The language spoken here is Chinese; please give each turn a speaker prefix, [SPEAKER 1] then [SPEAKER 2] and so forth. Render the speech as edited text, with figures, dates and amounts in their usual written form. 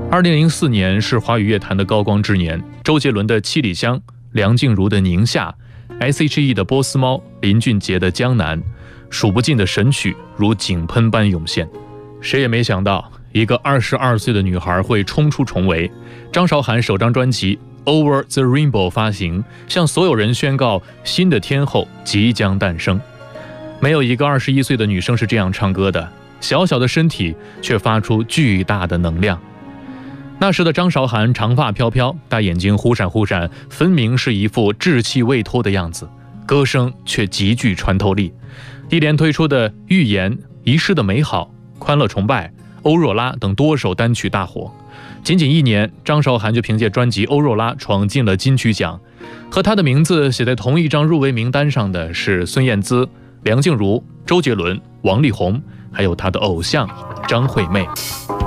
[SPEAKER 1] 2004年是华语乐坛的高光之年，周杰伦的《七里香》，梁静茹的《宁夏》，S.H.E 的《波斯猫》，林俊杰的《江南》，数不尽的神曲如井喷般涌现。谁也没想到，一个22岁的女孩会冲出重围。张韶涵首张专辑《Over the Rainbow》发行，向所有人宣告新的天后即将诞生。没有一个21岁的女生是这样唱歌的，小小的身体却发出巨大的能量。那时的张韶涵长发飘飘，大眼睛忽闪忽闪，分明是一副稚气未脱的样子，歌声却极具穿透力。一连推出的《预言》《遗失的美好》《欢乐崇拜》《欧若拉》等多首单曲大火。仅仅1年，张韶涵就凭借专辑《欧若拉》闯进了金曲奖。和她的名字写在同一张入围名单上的是孙燕姿、梁静茹、周杰伦、王力宏，还有她的偶像张惠妹。